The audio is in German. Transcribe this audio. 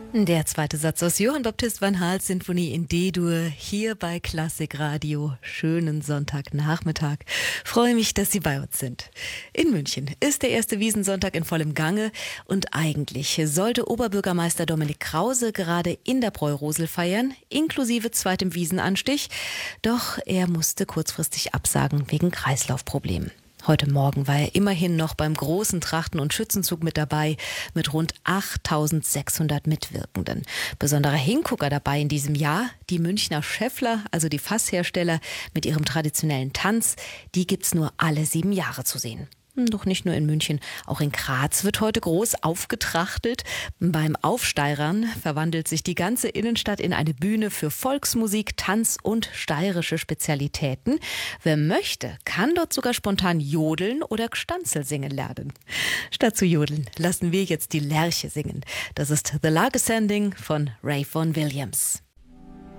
Der zweite Satz aus Johann Baptist van Hals Sinfonie in D-Dur hier bei Klassik Radio. Schönen Sonntagnachmittag. Freue mich, dass Sie bei uns sind. In München ist der erste Wiesnsonntag in vollem Gange und eigentlich sollte Oberbürgermeister Dominik Krause gerade in der Bräurosel feiern, inklusive zweitem Wiesenanstich. Doch er musste kurzfristig absagen wegen Kreislaufproblemen. Heute Morgen war er immerhin noch beim großen Trachten- und Schützenzug mit dabei, mit rund 8.600 Mitwirkenden. Besonderer Hingucker dabei in diesem Jahr, die Münchner Scheffler, also die Fasshersteller mit ihrem traditionellen Tanz, die gibt's nur alle 7 Jahre zu sehen. Doch nicht nur in München, auch in Graz wird heute groß aufgetrachtelt. Beim Aufsteirern verwandelt sich die ganze Innenstadt in eine Bühne für Volksmusik, Tanz und steirische Spezialitäten. Wer möchte, kann dort sogar spontan jodeln oder Gstanzl singen lernen. Statt zu jodeln lassen wir jetzt die Lerche singen. Das ist The Lark Ascending von Ray Vaughan Williams.